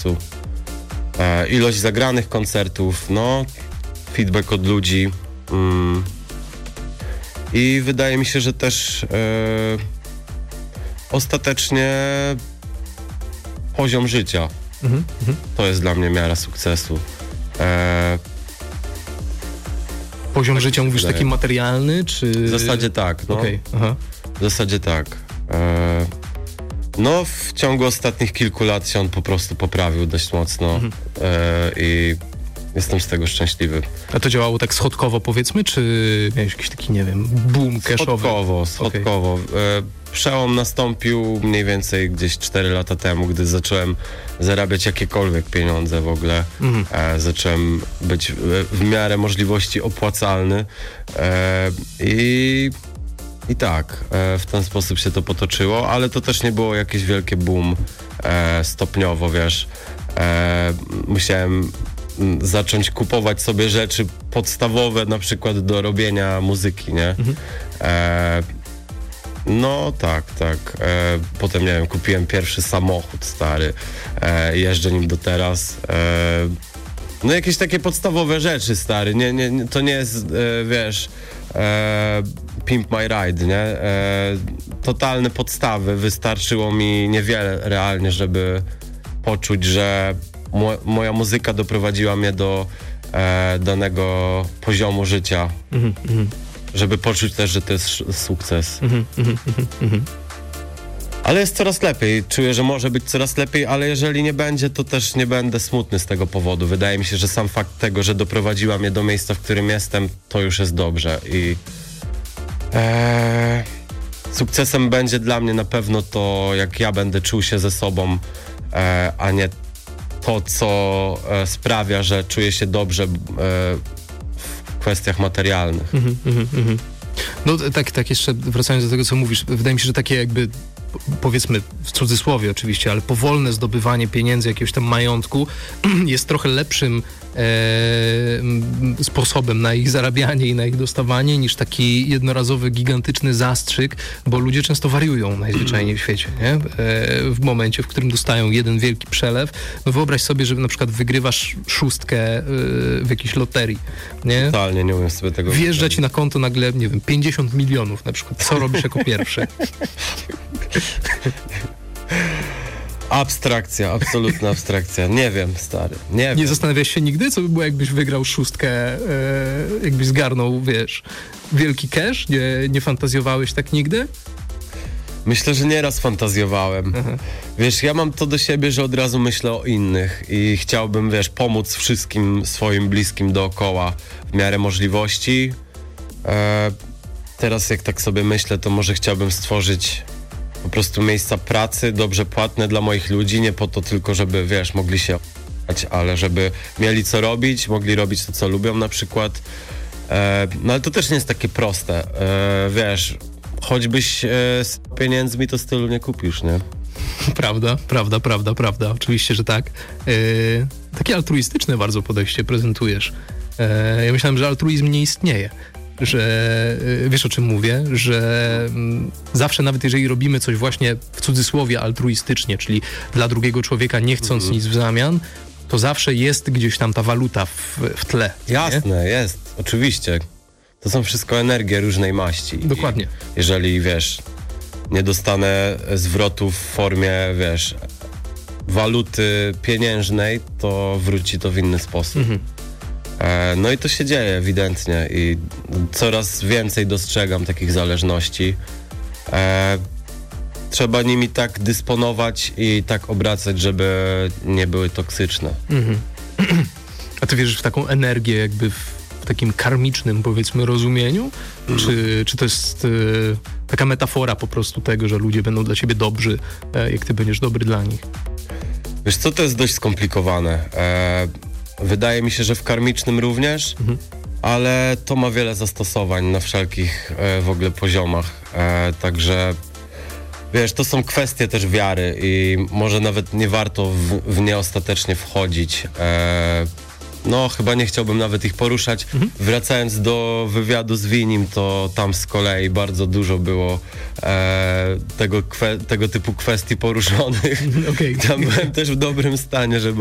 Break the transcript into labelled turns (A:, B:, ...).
A: Ilość zagranych koncertów, no, feedback od ludzi. I wydaje mi się, że też ostatecznie poziom życia. To jest dla mnie miara sukcesu.
B: Poziom życia mówisz taki materialny, czy...
A: W zasadzie tak, no.
B: Okay. Aha.
A: W zasadzie tak. No, w ciągu ostatnich kilku lat się on po prostu poprawił dość mocno i jestem z tego szczęśliwy.
B: A to działało tak schodkowo, powiedzmy, czy miałeś jakiś taki, nie wiem, boom cashowy?
A: Schodkowo. Okay. Przełom nastąpił mniej więcej gdzieś 4 lata temu, gdy zacząłem zarabiać jakiekolwiek pieniądze w ogóle. Zacząłem być w miarę możliwości opłacalny i tak, w ten sposób się to potoczyło, ale to też nie było jakieś wielkie boom stopniowo, wiesz. Musiałem zacząć kupować sobie rzeczy podstawowe, na przykład do robienia muzyki, nie? No tak. Potem, nie wiem, kupiłem pierwszy samochód stary, jeżdżę nim do teraz. No jakieś takie podstawowe rzeczy, stary, to nie jest, wiesz, Pimp My Ride, nie? Totalne podstawy, wystarczyło mi niewiele realnie, żeby poczuć, że moja muzyka doprowadziła mnie do danego poziomu życia, żeby poczuć też, że to jest sukces. Ale jest coraz lepiej, czuję, że może być coraz lepiej, ale jeżeli nie będzie, to też nie będę smutny z tego powodu. Wydaje mi się, że sam fakt tego, że doprowadziła mnie do miejsca, w którym jestem, to już jest dobrze i sukcesem będzie dla mnie na pewno to, jak ja będę czuł się ze sobą, a nie to, co sprawia, że czuję się dobrze w kwestiach materialnych.
B: No tak jeszcze wracając do tego, co mówisz, wydaje mi się, że takie jakby, powiedzmy w cudzysłowie oczywiście, ale powolne zdobywanie pieniędzy, jakiegoś tam majątku jest trochę lepszym sposobem na ich zarabianie i na ich dostawanie niż taki jednorazowy, gigantyczny zastrzyk, bo ludzie często wariują najzwyczajniej w świecie, nie? W momencie, w którym dostają jeden wielki przelew. No wyobraź sobie, że na przykład wygrywasz szóstkę w jakiejś loterii, nie?
A: Totalnie nie umiem sobie tego
B: wjeżdża ci na konto nagle, nie wiem, 50 milionów na przykład. Co robisz jako pierwszy?
A: Abstrakcja, absolutna abstrakcja. Nie wiem, stary, nie wiem.
B: Nie zastanawiasz się nigdy, co by było, jakbyś wygrał szóstkę, jakbyś zgarnął, wiesz, wielki cash? Nie fantazjowałeś tak nigdy?
A: Myślę, że nieraz fantazjowałem. Wiesz, ja mam to do siebie, że od razu myślę o innych i chciałbym, wiesz, pomóc wszystkim swoim bliskim dookoła w miarę możliwości. Teraz jak tak sobie myślę, to może chciałbym stworzyć po prostu miejsca pracy dobrze płatne dla moich ludzi, nie po to tylko, żeby, wiesz, mogli się ale żeby mieli co robić, mogli robić to, co lubią na przykład. No ale to też nie jest takie proste. Wiesz, choćbyś z pieniędzmi, to stylu nie kupisz, nie?
B: Prawda. Oczywiście, że tak. Takie altruistyczne bardzo podejście prezentujesz. Ja myślałem, że altruizm nie istnieje. Że wiesz, o czym mówię, że zawsze, nawet jeżeli robimy coś właśnie w cudzysłowie altruistycznie, czyli dla drugiego człowieka nie chcąc nic w zamian, to zawsze jest gdzieś tam ta waluta w tle.
A: Jasne,
B: nie?
A: Jest, oczywiście. To są wszystko energie różnej maści.
B: Dokładnie.
A: I jeżeli, wiesz, nie dostanę zwrotu w formie, wiesz, waluty pieniężnej, to wróci to w inny sposób. No i to się dzieje ewidentnie i coraz więcej dostrzegam takich zależności. Trzeba nimi tak dysponować i tak obracać, żeby nie były toksyczne.
B: A ty wierzysz w taką energię jakby w takim karmicznym, powiedzmy, rozumieniu? Czy to jest taka metafora po prostu tego, że ludzie będą dla ciebie dobrzy, jak ty będziesz dobry dla nich?
A: Wiesz co, to jest dość skomplikowane. Wydaje mi się, że w karmicznym również, ale to ma wiele zastosowań na wszelkich w ogóle poziomach. Także wiesz, to są kwestie też wiary i może nawet nie warto w nie ostatecznie wchodzić. no chyba nie chciałbym nawet ich poruszać. Wracając do wywiadu z Winim, to tam z kolei bardzo dużo było tego typu kwestii poruszonych.
B: Okej.
A: Tam byłem też w dobrym stanie, żeby